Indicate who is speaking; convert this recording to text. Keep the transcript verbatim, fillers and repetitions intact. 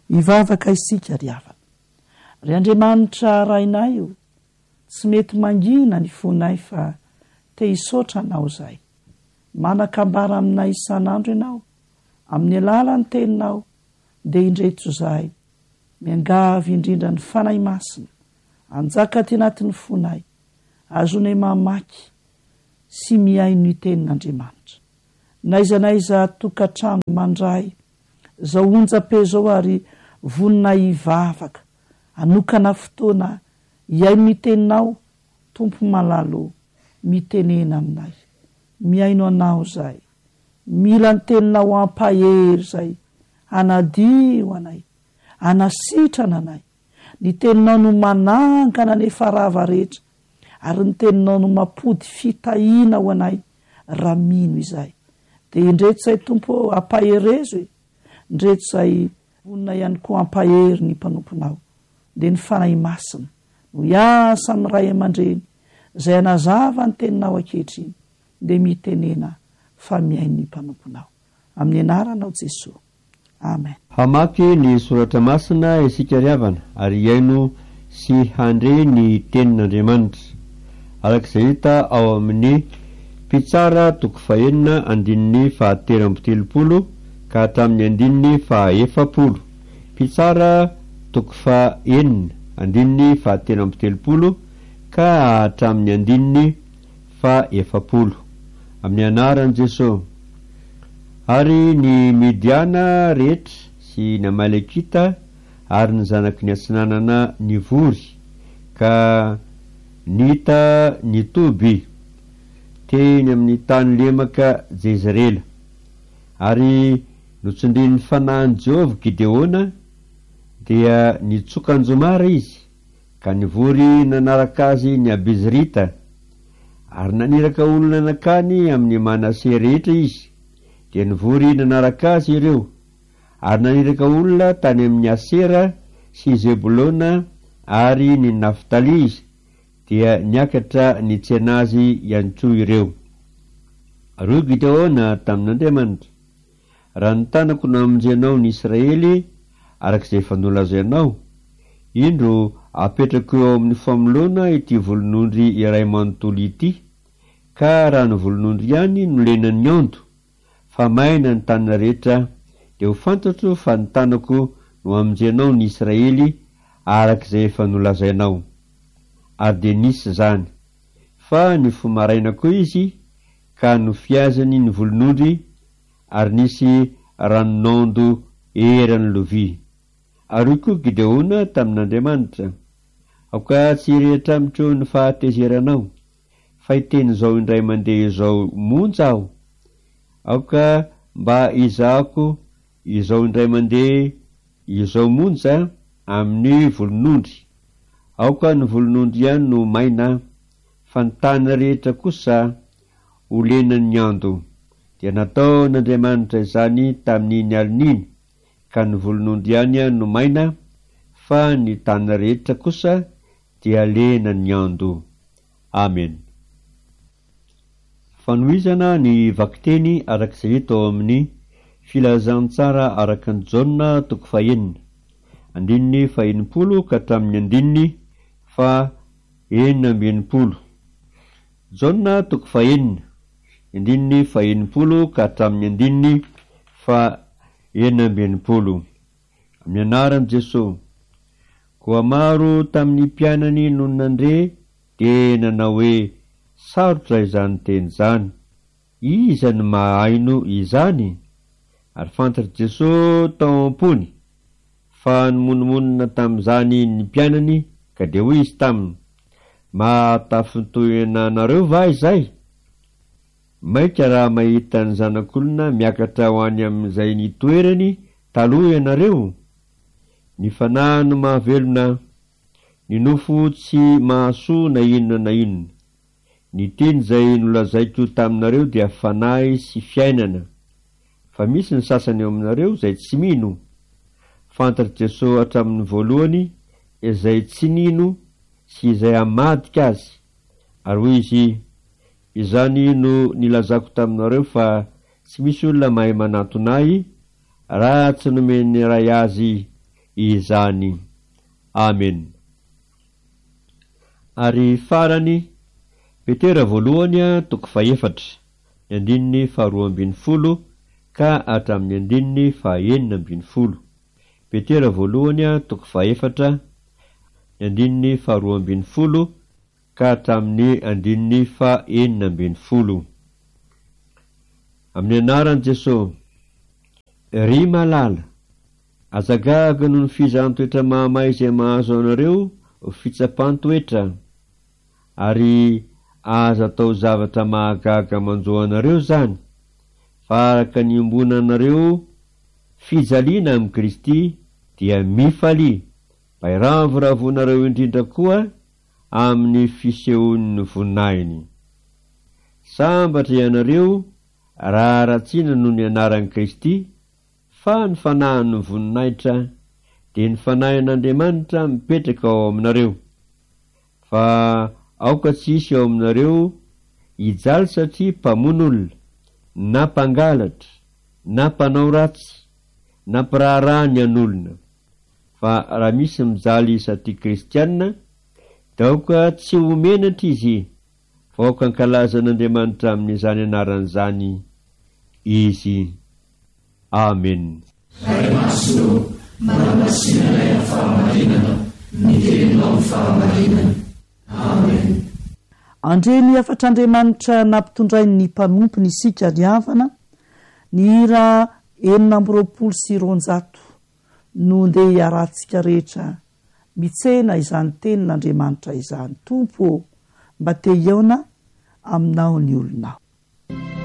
Speaker 1: ivavaka isika ry havana. Ry Andriamanitra rainay io tsy mety mangina ny fonay fa te hisotra anao zay. Manakambara aminay isan'andro ianao amin'ny alalan'ny teninao dia indreto zahay miangavy indrindra ny fanahy masina anjaka ty anatin'ny fonay azonay mamaky sy miaino ny tenin'Andriamanitra. Naiza naiza tokantrano mandray zao onja-pe zao ary vonina ivavaka anokana fotoana iaino ny teninao. Tompo malalo mitenena aminay, miaino anao zay, mila ny teninao ampahery zay, anadio anay, anasitrana anay. Ny teninao no manangana nefa rava rehetra ary ny teninao no mampody fitahina ho anay raha mino izay. Dia indreto zay tompo ampaherezo e, indreto zay vonina ihany koa ampahery ny mpanomponao. Dia ny fanahy masina no iasa amin'ny ray aman-dreny zay anazava ny teninao ankehitriny dia mitenena fa miaino ny mpanomponao. Amin'ny anaranao Jesosy. Amen.
Speaker 2: Hamaky ny soratra masina isika ry havana ary iaino sy handre ny tenin'Andriamanitra. Arak'izay hita ao amin'ny mpitsara toko fahenina andininy fahatelo amby telopolo ka hatramin'ny andininy fahaefapolo. Mpitsara toko fahenina andininy fahatelo amby telopolo ka hatramin'ny andininy fahaefapolo. Amin'ny anaran'i Jesosy. Ary ny Midiana rehetra sy ny Amalekita ary ny zanaky ny atsinanana nivory ka nita nitoby teny amin'ny tany lemaka Jezrela. Ary notsondrin'ny fanahin'i Jehovah Gideona dia nitsokan-jomara izy ka nivory nanaraka azy ny Abizrita. Ary naniraka olona nakany amin'ny Manase rehetra izy dia nivory nanaraka azy ireo. Ary naniraka olona tany amin'ny Asera sy Zebulona ary ny Naftali izy dia niakatra nitsena azy ihany koa ireo. Ary Gideona tamin'Andriamanitra: raha ny tanako no amonjenao ny Israely arak'izay efa nolazainao, indro apetrako eo amin'ny famolona ity volonondry iray manontolo ity, ka raha ny volonondry ihany no lenan'ny ando fa maina ny tanana rehetra, dia ho fantatro fa ny tanako no amonjenao ny Israely arak'izay efa nolazainao. Ary dia nisy zany. Fa ny fomaraina koa izy ka nofiazany ny volonondry ary nisy ranonando eran'ny lovia. Ary koa Gideona tamin'Andriamanitra: aoka tsy rehetra mitro ny fahatezeranao, fa iteny zao indray mandeha izao monja aho. Aoka mba izahako izao indray mandeha izao monja amin'ny volonondry. Aoka ny volonondry ihany no maina, fa ny tany rehetra kosa ho lenan'ny ando. Dia nataon'Andriamanitra izany tamin'iny alininy, ka ny volonondry ihany no maina, fa ny tany rehetra kosa dia lenan'ny ando. Amen. Fanohizana ny vakiteny arak'izay hita ao amin'ny filazantsara araky ny Jaona toko fahenina andininy faenimpolo ka hatramin'ny andininy fa enina amby enimpolo. Jaona toko fahenina andininy faenimpolo ka hatramin'ny andininy fa enina amby enimpolo. Amin'ny anaran'i Jesosy. Koa maro tamin'ny mpianany no nandre dia nanao hoe: sarotra izany teny zany, iza ny mahaino izany? Ary fantatry Jesosy tao am-pony fa nomonomonina tamin'izany ny mpianany ka dia hoy izy taminy: mahatafintoyana anareo va izay? Maika raha mahita ny zanak'olona miakatra ho any amin'izay nitoerany taloha ianareo. Ny fanahy no mahavelona, ny nofo tsy mahasoa na inona na inona. Ny teny zay nolazaiko taminareo dia fanahy sy fiainana, fa misy ny sasany aminareo zay tsy mino. Fantatry Jesosy hatramin'ny voalohany izay tsy nino sy izay amadika azy, ary hoy izy: izany no nilazako taminareo fa tsy misy olona mahay manantonay raha tsy nomeny ray azy izany. Amen. Ary farany Petera voalohany toko faefatra ny andininy faharoa ambin'ny folo ka hatramin'ny andininy fahaenina ambin'ny folo. Petera voalohany toko faefatra ny andininy faharoa ambin'ny folo ka hatramin'ny andininy fahaenina ambin'ny folo. Amin'ny anaran'i Jesosy. Ry malala, azagaga noho ny fizaham-toetra mahamay izay mahazo anareo fitsapan-toetra, ary aza atao zavatra mahagaga manjoanareo zany, fa araka ny ombona anareo fijaliana amin'i Kristy dia mifalia, bairavoravonareo indrindra koa amin'ny fisehoan'ny voninahiny. Sambatra ianareo raha ratsiana noho ny anaran'i Kristy, fa ny fanahin'ny voninahitra dia ny fanahin'Andriamanitra mipetraka ao aminareo, fa aoka tsisy ao aminareo hijaly satria mpamon'olona, na mpangalatra, na mpanao ratsy, na mpiraharahany an'olona, fa raha misy mijaly satria kristianina, dia aoka tsy homenatra izy, fa aoka ankalaza an'Andriamanitra amin'izany anaran'izany izy. Amen.
Speaker 3: Ray maso manamasina fahamarinana, ny teninao fahamarinana. Amen.
Speaker 1: Andreny afatr'Andriamanitra nampitondrai ny mpanompony isika riavana, ny hira enina amby roapolo sy roanjato no ndeha hiarantsika rehetra mitsena izany tenin'Andriamanitra izany. Tompo mba te hiaona aminao ny olonao.